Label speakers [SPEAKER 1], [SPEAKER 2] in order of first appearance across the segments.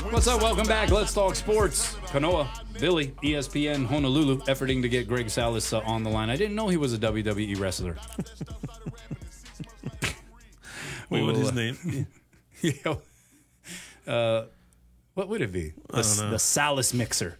[SPEAKER 1] What's up? Welcome back. Let's talk sports. Kanoa, Billy, ESPN, Honolulu, efforting to get Greg Salas on the line. I didn't know he was a WWE wrestler.
[SPEAKER 2] What was his name?
[SPEAKER 1] What would it be? The Salas Mixer.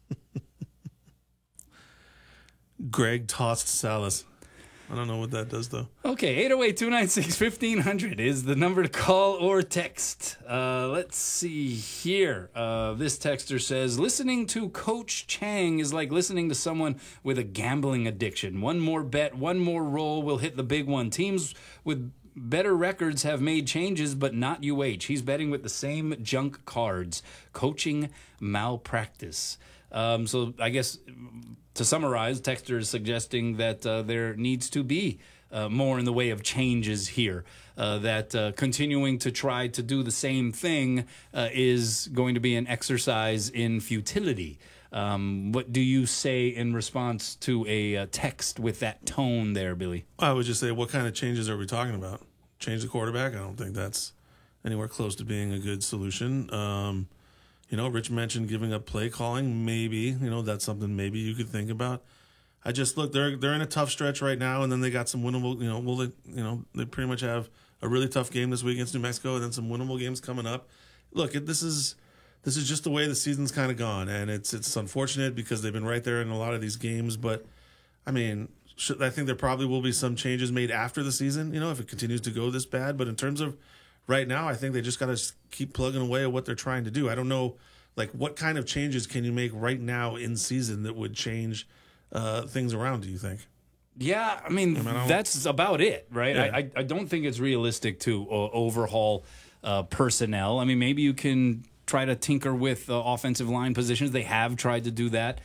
[SPEAKER 2] Greg tossed Salas. I don't know what that does, though.
[SPEAKER 1] Okay, 808-296-1500 is the number to call or text. Let's see here. This texter says, listening to Coach Chang is like listening to someone with a gambling addiction. One more bet, one more roll will hit the big one. Teams with better records have made changes, but not UH. He's betting with the same junk cards. Coaching malpractice. So I guess to summarize, texter is suggesting that there needs to be more in the way of changes here. That continuing to try to do the same thing is going to be an exercise in futility. What do you say in response to a text with that tone there, Billy?
[SPEAKER 2] I would just say, what kind of changes are we talking about? Change the quarterback? I don't think that's anywhere close to being a good solution. Rich mentioned giving up play calling. Maybe, that's something maybe you could think about. I just look, they're in a tough stretch right now, and then they got some winnable, they pretty much have a really tough game this week against New Mexico, and then some winnable games coming up. Look, this is just the way the season's kind of gone, and it's unfortunate because they've been right there in a lot of these games. But I mean, I think there probably will be some changes made after the season, if it continues to go this bad. But in terms of right now, I think they just got to keep plugging away at what they're trying to do. I don't know, what kind of changes can you make right now in season that would change things around, do you think?
[SPEAKER 1] Yeah, I mean that's about it, right?
[SPEAKER 2] Yeah.
[SPEAKER 1] I don't think it's realistic to overhaul personnel. I mean, maybe you can try to tinker with offensive line positions. They have tried to do that.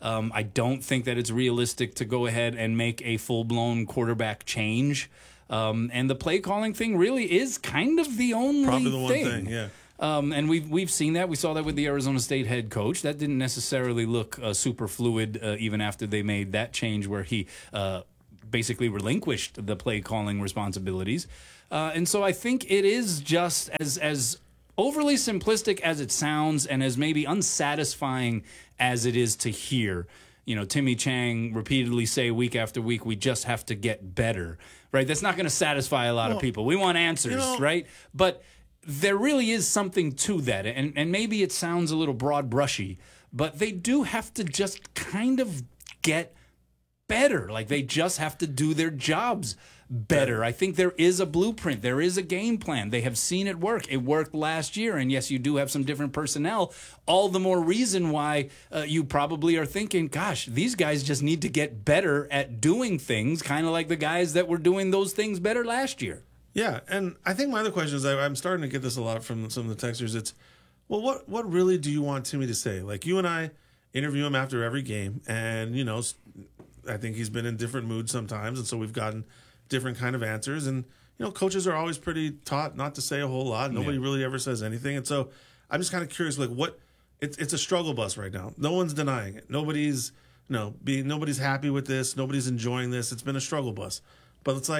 [SPEAKER 1] I don't think that it's realistic to go ahead and make a full-blown quarterback change. And the play calling thing really is kind of the only
[SPEAKER 2] Probably the one
[SPEAKER 1] thing.
[SPEAKER 2] thing, yeah.
[SPEAKER 1] And we've seen that. We saw that with the Arizona State head coach. That didn't necessarily look super fluid even after they made that change where he basically relinquished the play calling responsibilities. And so I think it is just as overly simplistic as it sounds and as maybe unsatisfying as it is to hear. Timmy Chang repeatedly say week after week, we just have to get better, right? That's not going to satisfy a lot of people. We want answers, right? But there really is something to that. And maybe it sounds a little broad brushy, but they do have to just kind of get better. They just have to do their jobs better. I think there is a blueprint. There is a game plan. They have seen it work. It worked last year. And yes, you do have some different personnel. All the more reason why you probably are thinking, gosh, these guys just need to get better at doing things, kind of like the guys that were doing those things better last year.
[SPEAKER 2] Yeah, and I think my other question is, I'm starting to get this a lot from some of the texters. It's, well, what really do you want Timmy to say? You and I interview him after every game, and, I think he's been in different moods sometimes, and so we've gotten different kind of answers. And, coaches are always pretty taught not to say a whole lot. Nobody really ever says anything. And so I'm just kind of curious, it's a struggle bus right now. No one's denying it. Nobody's happy with this. Nobody's enjoying this. It's been a struggle bus. But it's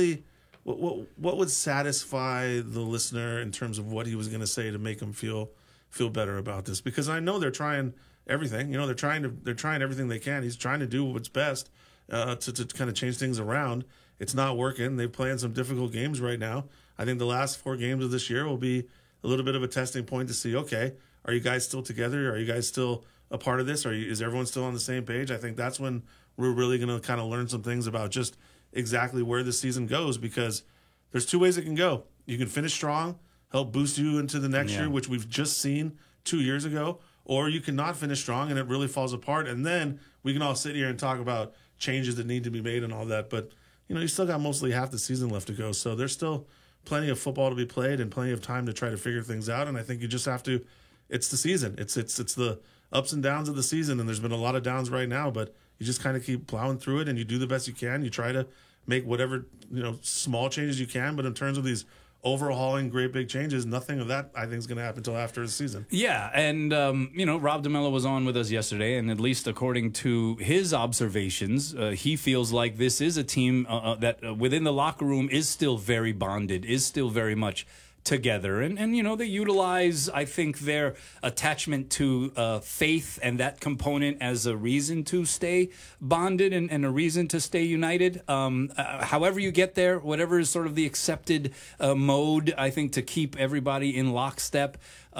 [SPEAKER 2] what would satisfy the listener in terms of what he was going to say to make him feel better about this? Because I know they're trying everything. They're trying everything they can. He's trying to do what's best to kind of change things around. It's not working. They're playing some difficult games right now. I think the last 4 games of this year will be a little bit of a testing point to see, okay, are you guys still together? Are you guys still a part of this? Is everyone still on the same page? I think that's when we're really going to kind of learn some things about just exactly where the season goes, because there's 2 ways it can go. You can finish strong, help boost you into the next year, which we've just seen 2 years ago, or you cannot finish strong and it really falls apart. And then we can all sit here and talk about changes that need to be made and all that. But, you still got mostly half the season left to go. So there's still plenty of football to be played and plenty of time to try to figure things out. And I think you just have to, it's the season. It's the ups and downs of the season. And there's been a lot of downs right now, but you just kind of keep plowing through it and you do the best you can. You try to make whatever, small changes you can. But in terms of these overhauling great big changes, nothing of that I think is going to happen until after the season.
[SPEAKER 1] Yeah, and Rob DeMello was on with us yesterday, and at least according to his observations, he feels like this is a team that within the locker room is still very bonded, is still very much together. And they utilize, I think, their attachment to faith and that component as a reason to stay bonded and a reason to stay united. However you get there, whatever is sort of the accepted mode, I think, to keep everybody in lockstep.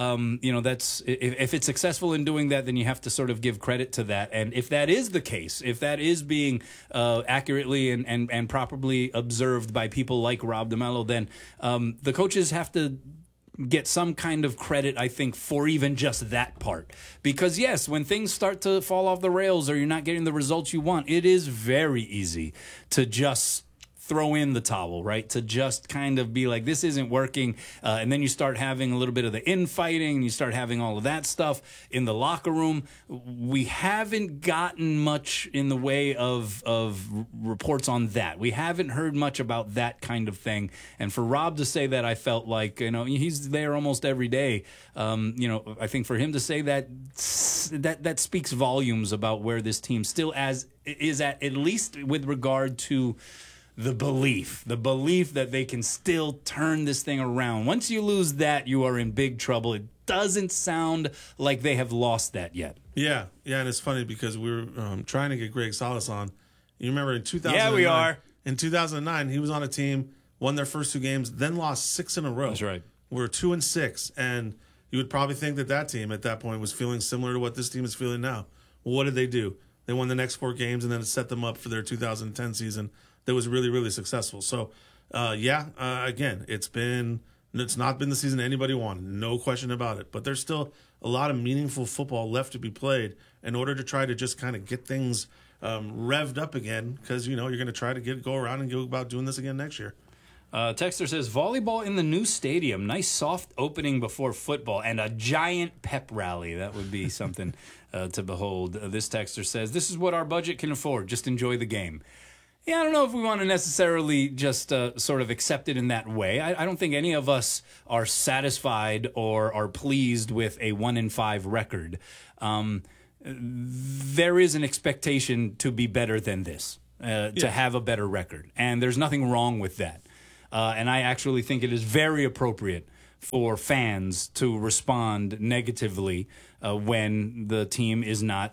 [SPEAKER 1] That's if it's successful in doing that, then you have to sort of give credit to that. And if that is the case, if that is being accurately and properly observed by people like Rob DeMello, then the coaches have to get some kind of credit, I think, for even just that part. Because, yes, when things start to fall off the rails or you're not getting the results you want, it is very easy to just throw in the towel, right? To just kind of be like, this isn't working. And then you start having a little bit of the infighting, and you start having all of that stuff in the locker room. We haven't gotten much in the way of reports on that. We haven't heard much about that kind of thing. And for Rob to say that, I felt like, he's there almost every day. I think for him to say that speaks volumes about where this team still is at least with regard to the belief that they can still turn this thing around. Once you lose that, you are in big trouble. It doesn't sound like they have lost that yet.
[SPEAKER 2] Yeah, and it's funny because we were trying to get Greg Salas on. You remember in 2009?
[SPEAKER 1] Yeah, we are.
[SPEAKER 2] In 2009, he was on a team, won their first 2 games, then lost 6 in a row.
[SPEAKER 1] That's right.
[SPEAKER 2] We're 2-6, and you would probably think that team at that point was feeling similar to what this team is feeling now. Well, what did they do? They won the next 4 games, and then it set them up for their 2010 season. That was really, really successful. So, again, it's not been the season anybody wanted, no question about it. But there's still a lot of meaningful football left to be played in order to try to just kind of get things revved up again, because you're going to try to go around and go about doing this again next year.
[SPEAKER 1] Texter says, volleyball in the new stadium. Nice soft opening before football and a giant pep rally. That would be something to behold. This texter says, this is what our budget can afford. Just enjoy the game. Yeah, I don't know if we want to necessarily just sort of accept it in that way. I don't think any of us are satisfied or are pleased with a 1-5 record. There is an expectation to be better than this, to have a better record. And there's nothing wrong with that. And I actually think it is very appropriate for fans to respond negatively when the team is not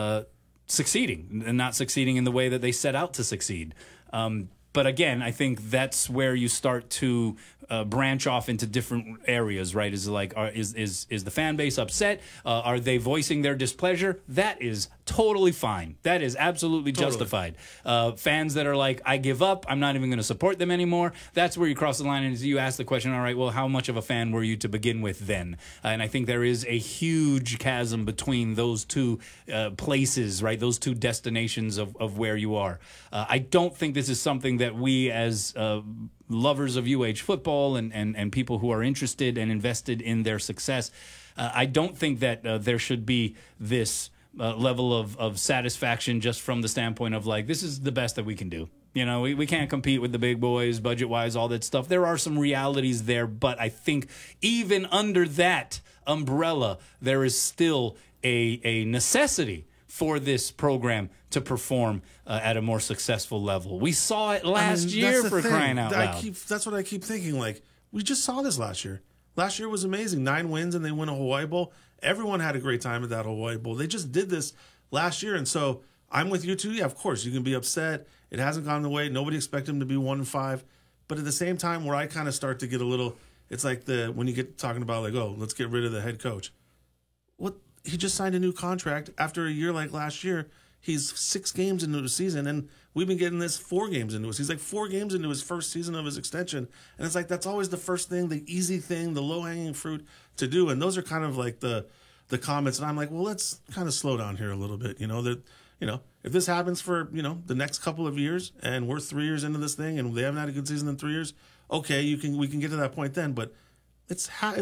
[SPEAKER 1] succeeding and not succeeding in the way that they set out to succeed. But again, I think that's where you start to branch off into different areas, right? Is like, is the fan base upset? Are they voicing their displeasure? That is totally fine. That is absolutely justified. Fans that are like, I give up, I'm not even going to support them anymore. That's where you cross the line, and you ask the question, all right, well, how much of a fan were you to begin with then? And I think there is a huge chasm between those two places, right? Those two destinations of where you are. I don't think this is something that we as lovers of UH football and people who are interested and invested in their success, I don't think that there should be this level of satisfaction just from the standpoint of like, this is the best that we can do. We can't compete with the big boys budget-wise, all that stuff. There are some realities there, but I think even under that umbrella, there is still a necessity for this program to perform at a more successful level. We saw it last year, for crying out loud.
[SPEAKER 2] That's what I keep thinking. Like, we just saw this last year. Last year was amazing. 9 wins, and they win a Hawaii Bowl. Everyone had a great time at that Hawaii Bowl. They just did this last year, and so I'm with you too. Yeah, of course, you can be upset. It hasn't gone the way. Nobody expected them to be 1-5. But at the same time, where I kind of start to get a little, it's like when you get talking about like, oh, let's get rid of the head coach. What? He just signed a new contract after a year like last year. He's 6 games into the season, and we've been getting this 4 games into us. He's like 4 games into his first season of his extension, and it's like that's always the first thing, the easy thing, the low-hanging fruit to do. And those are kind of like the comments, and I'm like, well, let's kind of slow down here a little bit. If this happens for the next couple of years, and we're 3 years into this thing, and they haven't had a good season in 3 years, okay, we can get to that point then, but. It's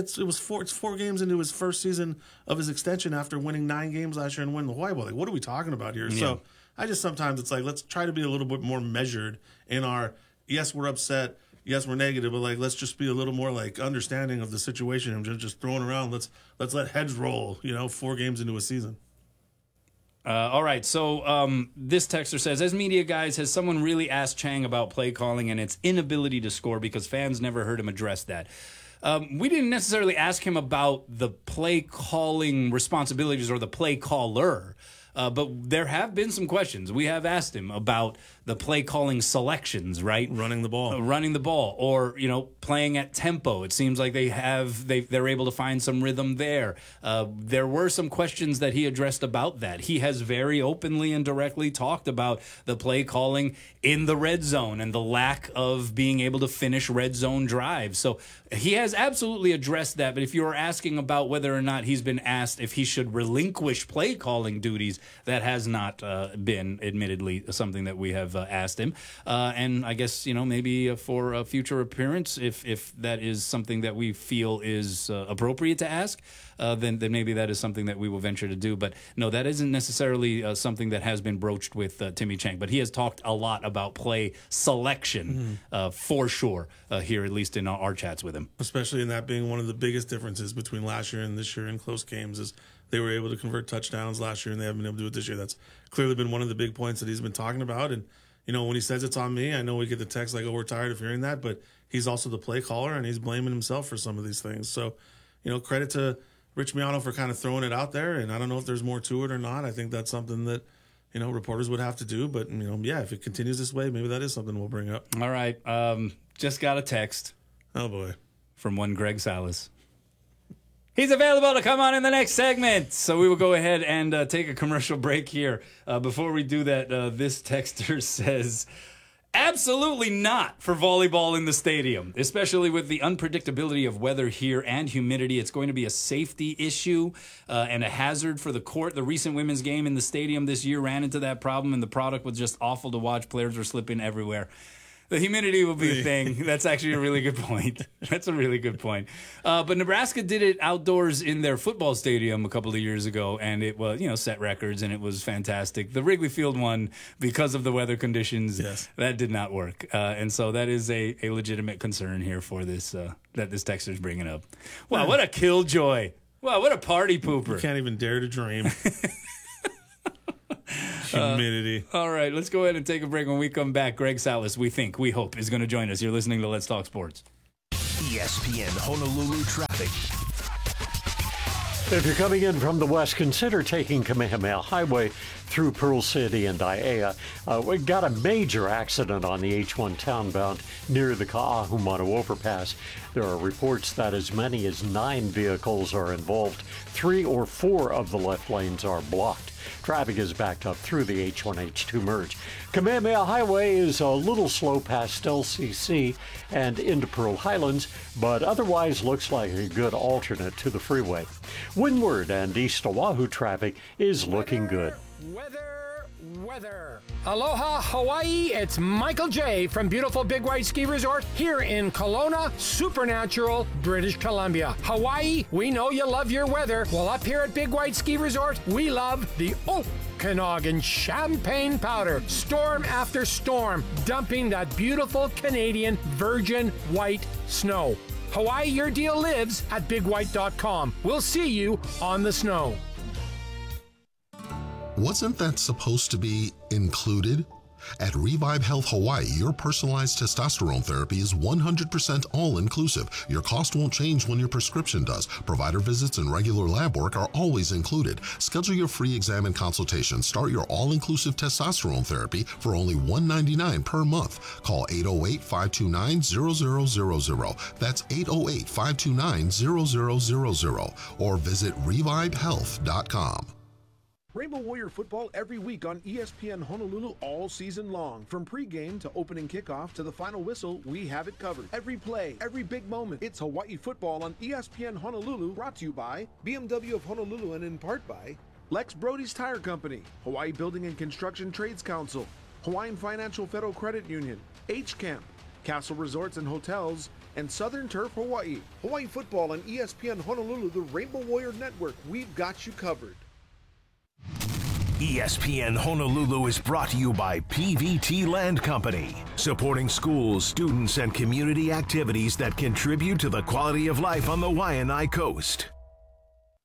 [SPEAKER 2] 4 games into his first season of his extension after winning 9 games last year and winning the Hawaii Bowl. Like, what are we talking about here? Yeah. So I just sometimes it's like, let's try to be a little bit more measured in our, yes, we're upset, yes, we're negative, but like, let's just be a little more like understanding of the situation and just throwing around. Let's let heads roll, 4 games into a season.
[SPEAKER 1] All right, so this texter says, as media guys, has someone really asked Chang about play calling and its inability to score because fans never heard him address that? We didn't necessarily ask him about the play calling responsibilities or the play caller. But there have been some questions. We have asked him about the play calling selections, right?
[SPEAKER 2] Running the ball,
[SPEAKER 1] or playing at tempo. It seems like they're able to find some rhythm there. There were some questions that he addressed about that. He has very openly and directly talked about the play calling in the red zone and the lack of being able to finish red zone drives. So he has absolutely addressed that. But if you are asking about whether or not he's been asked if he should relinquish play calling duties, that has not been, admittedly, something that we have asked him. And I guess, maybe for a future appearance, if that is something that we feel is appropriate to ask, then maybe that is something that we will venture to do. But no, that isn't necessarily something that has been broached with Timmy Chang. But he has talked a lot about play selection for sure here, at least in our chats with him.
[SPEAKER 2] Especially in that being one of the biggest differences between last year and this year in close games is they were able to convert touchdowns last year and they haven't been able to do it this year. That's clearly been one of the big points that he's been talking about. And, when he says it's on me, I know we get the text like, oh, we're tired of hearing that, but he's also the play caller and he's blaming himself for some of these things. So, credit to Rich Miano for kind of throwing it out there. And I don't know if there's more to it or not. I think that's something that, reporters would have to do. But, if it continues this way, maybe that is something we'll bring up.
[SPEAKER 1] All right. Just got a text.
[SPEAKER 2] Oh, boy.
[SPEAKER 1] From one Greg Salas. He's available to come on in the next segment. So we will go ahead and take a commercial break here. Before we do that, this texter says, absolutely not for volleyball in the stadium, especially with the unpredictability of weather here and humidity. It's going to be a safety issue and a hazard for the court. The recent women's game in the stadium this year ran into that problem, and the product was just awful to watch. Players were slipping everywhere. The humidity will be a thing. That's actually a really good point. That's a really good point. But Nebraska did it outdoors in their football stadium a couple of years ago, and it was, set records, and it was fantastic. The Wrigley Field one, because of the weather conditions, that did not work. And so that is a legitimate concern here for this, that this texter's bringing up. Wow, what a killjoy. Wow, what a party pooper.
[SPEAKER 2] You can't even dare to dream. Humidity.
[SPEAKER 1] All right, let's go ahead and take a break. When we come back, Greg Salas, we hope, is going to join us. You're listening to Let's Talk Sports.
[SPEAKER 3] ESPN Honolulu traffic.
[SPEAKER 4] If you're coming in from the west, consider taking Kamehameha Highway through Pearl City and Aiea. We got a major accident on the H1 townbound near the Ka'ahumanu overpass. There are reports that as many as 9 vehicles are involved. 3 or 4 of the left lanes are blocked. Traffic is backed up through the H1-H2 merge. Kamehameha Highway is a little slow past LCC and into Pearl Highlands, but otherwise looks like a good alternate to the freeway. Windward and east Oahu traffic is looking good.
[SPEAKER 5] Weather. Aloha, Hawaii. It's Michael J. from beautiful Big White Ski Resort here in Kelowna, Supernatural, British Columbia. Hawaii, we know you love your weather. Well, up here at Big White Ski Resort, we love the Okanagan champagne powder. Storm after storm, dumping that beautiful Canadian virgin white snow. Hawaii, your deal lives at bigwhite.com. We'll see you on the snow.
[SPEAKER 6] Wasn't that supposed to be included? At Revive Health Hawaii, your personalized testosterone therapy is 100% all-inclusive. Your cost won't change when your prescription does. Provider visits and regular lab work are always included. Schedule your free exam and consultation. Start your all-inclusive testosterone therapy for only $199 per month. Call 808-529-0000. That's 808-529-0000. Or visit revivehealth.com.
[SPEAKER 7] Rainbow Warrior football every week on ESPN Honolulu all season long. From pregame to opening kickoff to the final whistle, we have it covered. Every play, every big moment. It's Hawaii football on ESPN Honolulu, brought to you by BMW of Honolulu and in part by Lex Brody's Tire Company, Hawaii Building and Construction Trades Council, Hawaiian Financial Federal Credit Union, H-Camp, Castle Resorts and Hotels, and Southern Turf Hawaii. Hawaii football on ESPN Honolulu, the Rainbow Warrior Network. We've got you covered.
[SPEAKER 3] ESPN Honolulu is brought to you by PVT Land Company, supporting schools, students, and community activities that contribute to the quality of life on the Waianae Coast.